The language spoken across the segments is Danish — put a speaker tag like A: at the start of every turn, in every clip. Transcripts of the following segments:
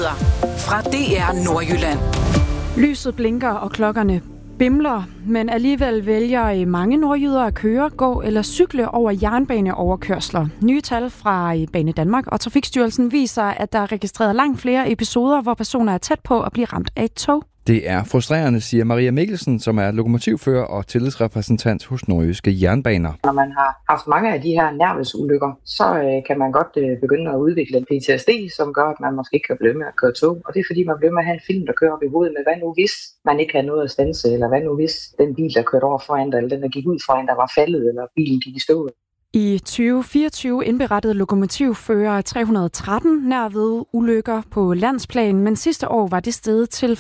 A: nyheder fra DR Nordjylland.
B: Lyset blinker, og klokkerne bimler, men alligevel vælger mange nordjyder at køre, gå eller cykle over jernbaneoverkørsler. Nye tal fra Bane Danmark og Trafikstyrelsen viser, at der er registreret langt flere episoder, hvor personer er tæt på at blive ramt af et tog.
C: Det er frustrerende, siger Maria Mikkelsen, som er lokomotivfører og tillidsrepræsentant hos Nordjyske Jernbaner.
D: Når man har haft mange af de her nervesulykker, så kan man godt begynde at udvikle en PTSD, som gør, at man måske ikke kan blive med at køre tog. Og det er fordi, man bliver med at have en film, der kører op i hovedet med, hvad nu hvis man ikke havde noget at standse, eller hvad nu hvis den bil, der kørte over foran dig, eller den, der gik ud foran dig, var faldet, eller bilen gik i stå.
B: I 2024 indberettede lokomotivfører 313 nærved ulykker på landsplan, men sidste år var det steget til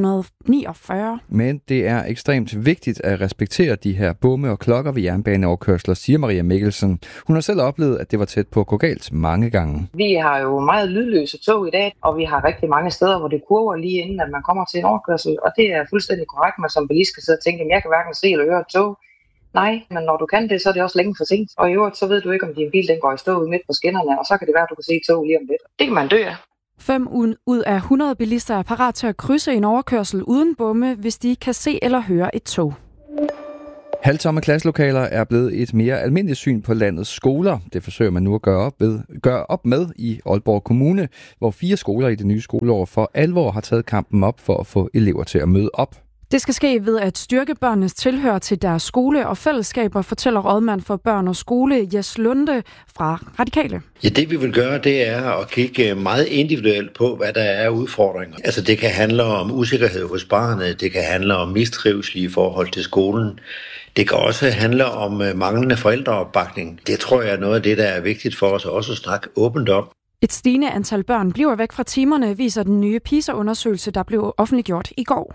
B: 549.
C: Men det er ekstremt vigtigt at respektere de her bomme og klokker ved jernbaneoverkørsler, siger Maria Mikkelsen. Hun har selv oplevet, at det var tæt på at gå galt mange gange.
D: Vi har jo meget lydløse tog i dag, og vi har rigtig mange steder, hvor det kurver lige inden, at man kommer til en overkørsel. Og det er fuldstændig korrekt, man som bilist skal sidde og tænke, at jeg kan hverken se eller høre et tog. Nej, men når du kan det, så er det også længe for sent. Og i øvrigt, så ved du ikke, om din bil den går i stå ude midt på skinnerne, og så kan det være, at du kan se tog lige om lidt. Det kan man dø af.
B: 5 ud af 100 bilister er parat til at krydse en overkørsel uden bomme, hvis de kan se eller høre et tog.
C: Halvtomme klasselokaler er blevet et mere almindeligt syn på landets skoler. Det forsøger man nu at gøre op med i Aalborg Kommune, hvor 4 skoler i det nye skoleår for alvor har taget kampen op for at få elever til at møde op.
B: Det skal ske ved at styrke børnenes tilhør til deres skole og fællesskaber, fortæller rådmand for børn og skole Jes Lunde fra Radikale.
E: Ja, det vi vil gøre, det er at kigge meget individuelt på, hvad der er udfordringer. Altså det kan handle om usikkerhed hos barnet, det kan handle om mistrivsel i forhold til skolen. Det kan også handle om manglende forældreopbakning. Det tror jeg er noget af det, der er vigtigt for os også at snakke åbent om.
B: Et stigende antal børn bliver væk fra timerne, viser den nye PISA-undersøgelse, der blev offentliggjort i går.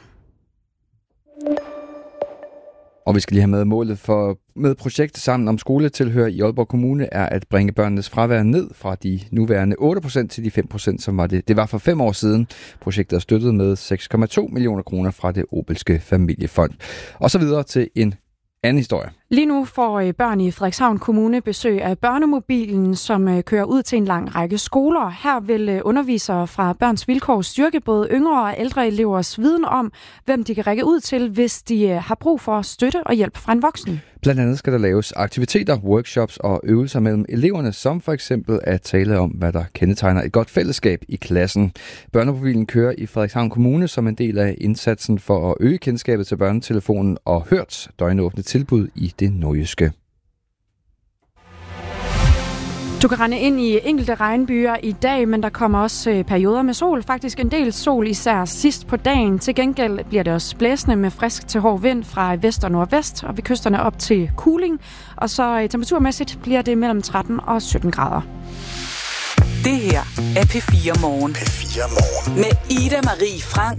C: Og vi skal lige have med målet med projektet sammen om skoletilhør i Aalborg Kommune er at bringe børnenes fravær ned fra de nuværende 8% til de 5%, som det var for 5 år siden. Projektet er støttet med 6,2 millioner kroner fra det Obelske Familiefond. Og så videre til en anden historie.
B: Lige nu får børn i Frederikshavn Kommune besøg af børnemobilen, som kører ud til en lang række skoler. Her vil undervisere fra Børns Vilkår styrke både yngre og ældre elevers viden om, hvem de kan række ud til, hvis de har brug for støtte og hjælp fra en voksen.
C: Blandt andet skal der laves aktiviteter, workshops og øvelser mellem eleverne, som for eksempel at tale om, hvad der kendetegner et godt fællesskab i klassen. Børnemobilen kører i Frederikshavn Kommune som en del af indsatsen for at øge kendskabet til børnetelefonen og Hørt, døgnåbne tilbud i det nordjyske.
B: Du kan rende ind i enkelte regnbyer i dag, men der kommer også perioder med sol. Faktisk en del sol, især sidst på dagen. Til gengæld bliver det også blæsende med frisk til hård vind fra vest og nordvest, og ved kysterne op til kuling. Og så temperaturmæssigt bliver det mellem 13 og 17 grader.
A: Det her er P4 Morgen.
F: P4 Morgen.
A: Med Ida Marie Frank